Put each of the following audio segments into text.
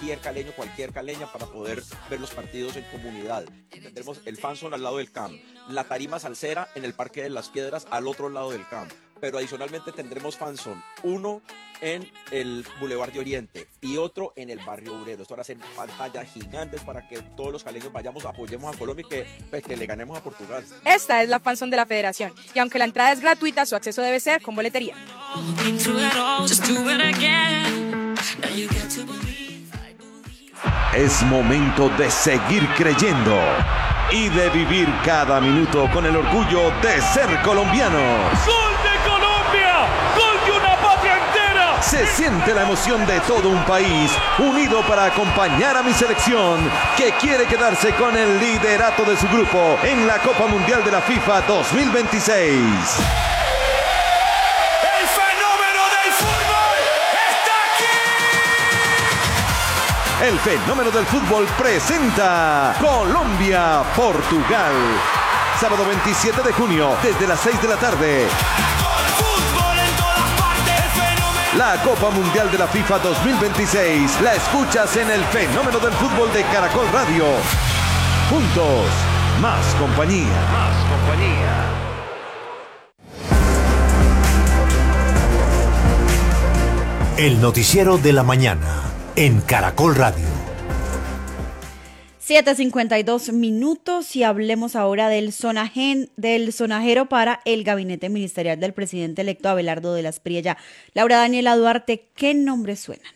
cualquier caleña para poder ver los partidos en comunidad. Tendremos el fanzone al lado del camp, la tarima salsera en el Parque de las Piedras al otro lado del camp, pero adicionalmente tendremos fanzone, uno en el Boulevard de Oriente y otro en el Barrio Obrero. Esto va a ser pantallas gigantes para que todos los caleños vayamos, apoyemos a Colombia y que le ganemos a Portugal. Esta es la fanzone de la Federación y aunque la entrada es gratuita, su acceso debe ser con boletería. Es momento de seguir creyendo y de vivir cada minuto con el orgullo de ser colombianos. ¡Gol de Colombia! ¡Gol de una patria entera! Se siente la emoción de todo un país unido para acompañar a mi selección que quiere quedarse con el liderato de su grupo en la Copa Mundial de la FIFA 2026. El fenómeno del fútbol presenta Colombia-Portugal. Sábado 27 de junio, desde las 6 de la tarde. La Copa Mundial de la FIFA 2026 la escuchas en el fenómeno del fútbol de Caracol Radio. Juntos, más compañía. Más compañía. El noticiero de la mañana en Caracol Radio. 7:52 y hablemos ahora del sonajero para el gabinete ministerial del presidente electo Abelardo de la Espriella. Laura Daniela Duarte, ¿qué nombres suenan?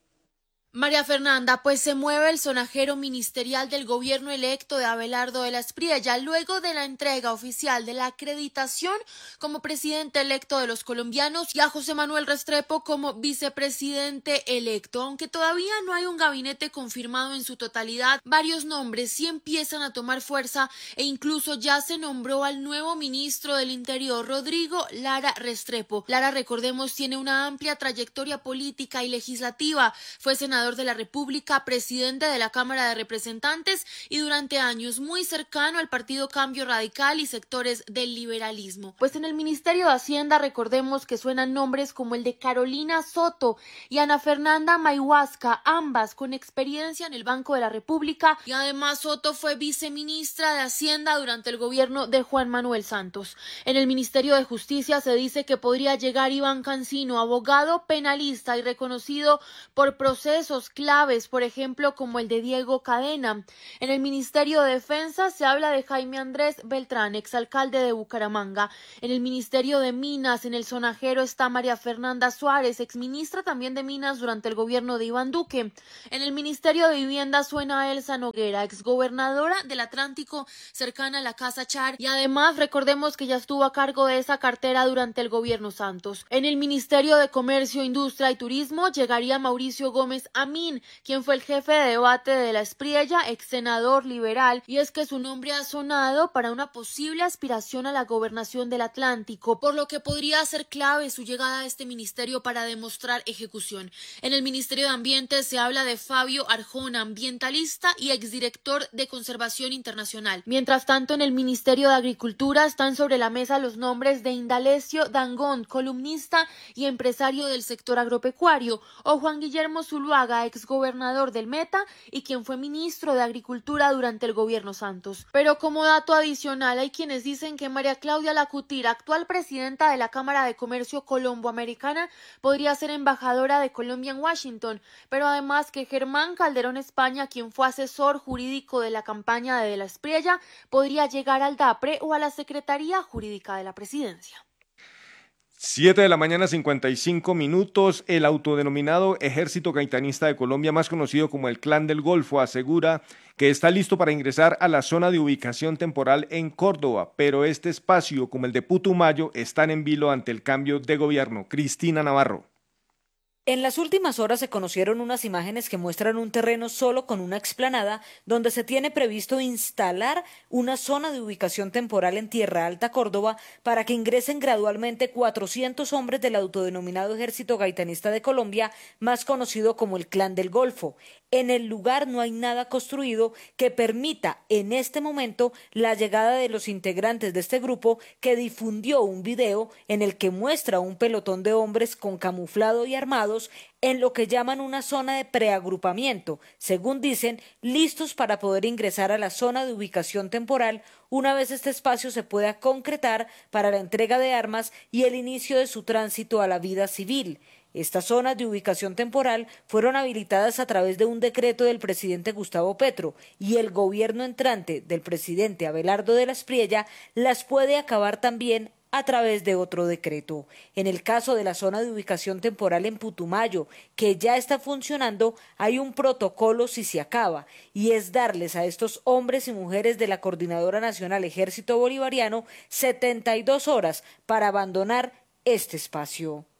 María Fernanda, pues se mueve el sonajero ministerial del gobierno electo de Abelardo de la Espriella luego de la entrega oficial de la acreditación como presidente electo de los colombianos y a José Manuel Restrepo como vicepresidente electo. Aunque todavía no hay un gabinete confirmado en su totalidad, varios nombres sí empiezan a tomar fuerza e incluso ya se nombró al nuevo ministro del Interior, Rodrigo Lara Restrepo. Lara, recordemos, tiene una amplia trayectoria política y legislativa. Fue senador de la República, presidente de la Cámara de Representantes y durante años muy cercano al Partido Cambio Radical y sectores del liberalismo. Pues en el Ministerio de Hacienda recordemos que suenan nombres como el de Carolina Soto y Ana Fernanda Mayhuasca, ambas con experiencia en el Banco de la República, y además Soto fue viceministra de Hacienda durante el gobierno de Juan Manuel Santos. En el Ministerio de Justicia se dice que podría llegar Iván Cancino, abogado penalista y reconocido por procesos claves, por ejemplo, como el de Diego Cadena. En el Ministerio de Defensa se habla de Jaime Andrés Beltrán, exalcalde de Bucaramanga. En el Ministerio de Minas, en el sonajero, está María Fernanda Suárez, exministra también de Minas durante el gobierno de Iván Duque. En el Ministerio de Vivienda suena Elsa Noguera, exgobernadora del Atlántico, cercana a la Casa Char, y además recordemos que ya estuvo a cargo de esa cartera durante el gobierno Santos. En el Ministerio de Comercio, Industria y Turismo llegaría Mauricio Gómez Amin, quien fue el jefe de debate de la Espriella, ex senador liberal, y es que su nombre ha sonado para una posible aspiración a la gobernación del Atlántico, por lo que podría ser clave su llegada a este ministerio para demostrar ejecución. En el Ministerio de Ambiente se habla de Fabio Arjona, ambientalista y exdirector de Conservación Internacional. Mientras tanto, en el Ministerio de Agricultura están sobre la mesa los nombres de Indalecio Dangond, columnista y empresario del sector agropecuario, o Juan Guillermo Zuluaga, exgobernador del Meta y quien fue ministro de Agricultura durante el gobierno Santos. Pero como dato adicional, hay quienes dicen que María Claudia Lacutir, actual presidenta de la Cámara de Comercio Colomboamericana, podría ser embajadora de Colombia en Washington, pero además que Germán Calderón España, quien fue asesor jurídico de la campaña de la Espriella, podría llegar al DAPRE o a la Secretaría Jurídica de la Presidencia. 7:55 a.m. El autodenominado Ejército Gaitanista de Colombia, más conocido como el Clan del Golfo, asegura que está listo para ingresar a la zona de ubicación temporal en Córdoba, pero este espacio, como el de Putumayo, están en vilo ante el cambio de gobierno. Cristina Navarro. En las últimas horas se conocieron unas imágenes que muestran un terreno solo con una explanada donde se tiene previsto instalar una zona de ubicación temporal en Tierra Alta, Córdoba, para que ingresen gradualmente 400 hombres del autodenominado Ejército Gaitanista de Colombia, más conocido como el Clan del Golfo. En el lugar no hay nada construido que permita en este momento la llegada de los integrantes de este grupo, que difundió un video en el que muestra un pelotón de hombres con camuflado y armado agrupados en lo que llaman una zona de preagrupamiento, según dicen, listos para poder ingresar a la zona de ubicación temporal una vez este espacio se pueda concretar para la entrega de armas y el inicio de su tránsito a la vida civil. Estas zonas de ubicación temporal fueron habilitadas a través de un decreto del presidente Gustavo Petro y el gobierno entrante del presidente Abelardo de la Espriella las puede acabar también a través de otro decreto. En el caso de la zona de ubicación temporal en Putumayo, que ya está funcionando, hay un protocolo si se acaba, y es darles a estos hombres y mujeres de la Coordinadora Nacional Ejército Bolivariano 72 horas para abandonar este espacio.